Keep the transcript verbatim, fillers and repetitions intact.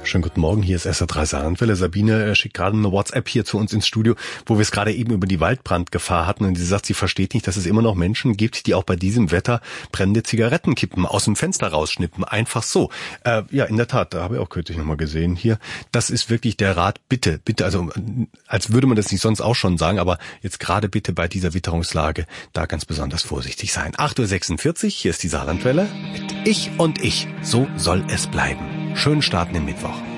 Schönen guten Morgen, hier ist S R drei Saarlandwelle. Sabine schickt gerade eine WhatsApp hier zu uns ins Studio, wo wir es gerade eben über die Waldbrandgefahr hatten. Und sie sagt, sie versteht nicht, dass es immer noch Menschen gibt, die auch bei diesem Wetter brennende Zigarettenkippen aus dem Fenster rausschnippen. Einfach so. Äh, ja, in der Tat, da habe ich auch kürzlich nochmal gesehen hier. Das ist wirklich der Rat, bitte, bitte, also als würde man das nicht sonst auch schon sagen, aber jetzt gerade bitte bei dieser Witterungslage da ganz besonders vorsichtig sein. acht Uhr sechsundvierzig, hier ist die Saarlandwelle mit Ich und Ich. So soll es bleiben. Schönen Start in den Mittwoch.